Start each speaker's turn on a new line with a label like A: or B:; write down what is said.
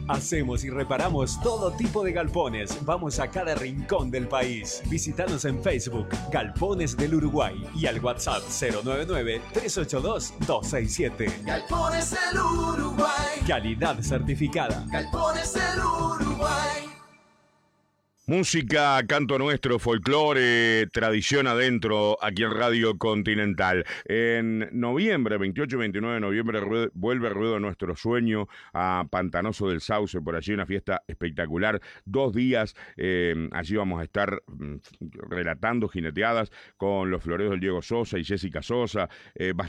A: Hacemos y reparamos todo tipo de galpones. Vamos a cada rincón del país. Visítanos en Facebook, Galpones del Uruguay, y al WhatsApp 099-382-267.
B: Galpones del Uruguay.
A: Calidad certificada.
B: Galpones del Uruguay.
C: Música, canto nuestro, folclore, tradición adentro, aquí en Radio Continental. En noviembre, 28 y 29 de noviembre, vuelve Ruedo Nuestro Sueño a Pantanoso del Sauce, por allí una fiesta espectacular. 2 días, allí vamos a estar relatando jineteadas con los floreos del Diego Sosa y Jessica Sosa.